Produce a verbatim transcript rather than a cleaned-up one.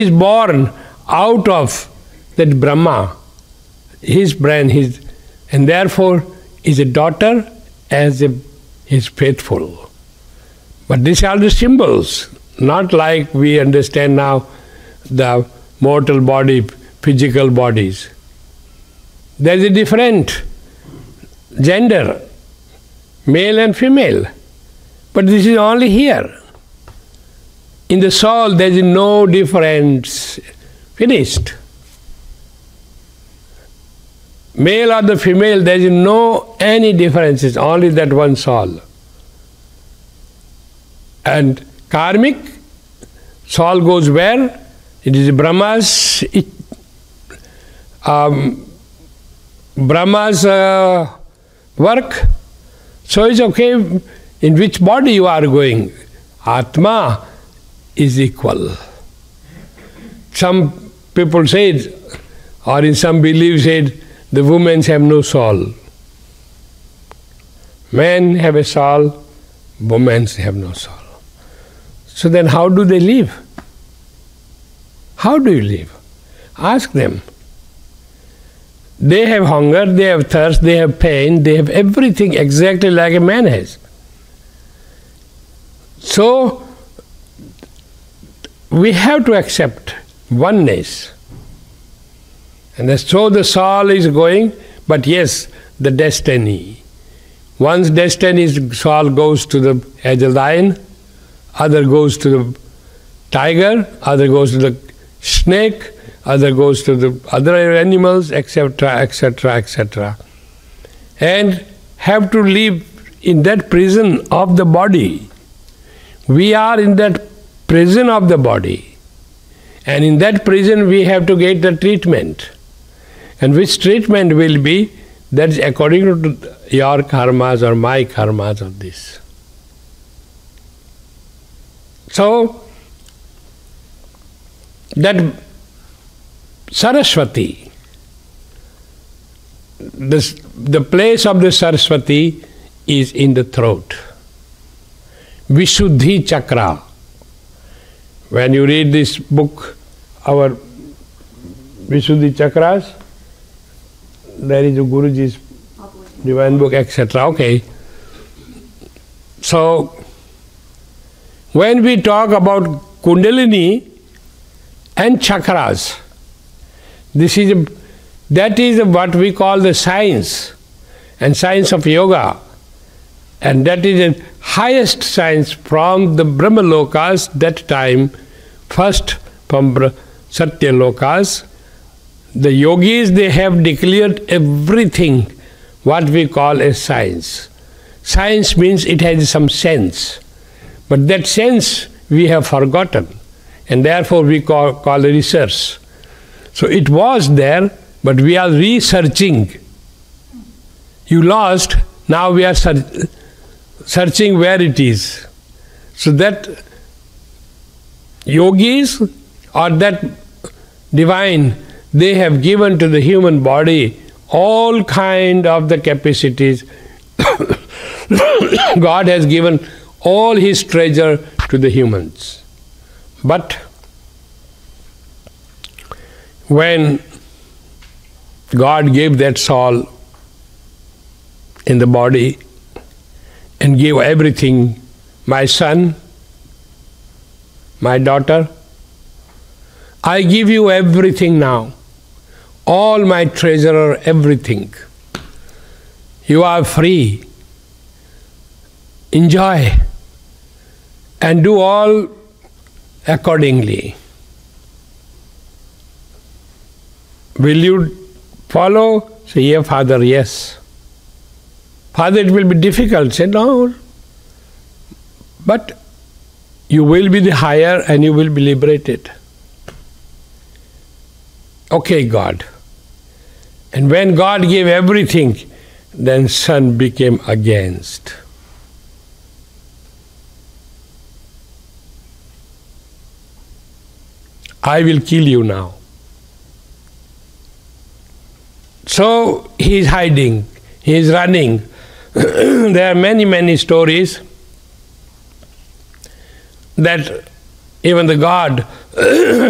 is born out of that Brahma, his brain, his, and therefore is a daughter as a, is faithful. But these are the symbols, not like we understand now the mortal body, physical bodies. There is a different gender, male and female. But this is only here. In the soul there is no difference. Finished. Male or the female, there is no any differences, only that one soul. And karmic, soul goes where? It is Brahma's, it, um, Brahma's uh, work. So it's okay in which body you are going. Atma is equal. Some people said, or in some beliefs said, the women have no soul. Men have a soul, women have no soul. So then how do they live? How do you live? Ask them. They have hunger, they have thirst, they have pain, they have everything exactly like a man has. So, we have to accept oneness. And that's so the soul is going, but yes, the destiny. One's destiny is soul goes to the as a lion, other goes to the tiger, other goes to the snake, other goes to the other animals, et cetera, et cetera, et cetera. And have to live in that prison of the body. We are in that prison of the body. And in that prison we have to get the treatment. And which treatment will be, that is according to your karmas or my karmas of this. So, that Saraswati, this, the place of the Saraswati is in the throat. Vishuddhi Chakra. When you read this book, our Vishuddhi Chakras, there is a Guruji's divine book, et cetera. Okay. So, when we talk about Kundalini and chakras, this is a, that is what we call the science and science of yoga, and that is the highest science from the Brahmalokas that time, first from Satya Lokas. The yogis, they have declared everything what we call as science. Science means it has some sense, but that sense we have forgotten, and therefore we call, call research. So it was there, but we are researching. You lost, now we are ser- searching where it is. So that yogis or that divine, they have given to the human body all kind of the capacities. God has given all His treasure to the humans. But when God gave that soul in the body and gave everything, my son, my daughter, I give you everything now. All my treasure, everything. You are free. Enjoy and do all accordingly. Will you follow? Say, yeah, Father, yes. Father, it will be difficult. Say, no. But you will be the higher and you will be liberated. Okay, God. And when God gave everything, then son became against. I will kill you now. So he is hiding, he is running. There are many, many stories that even the God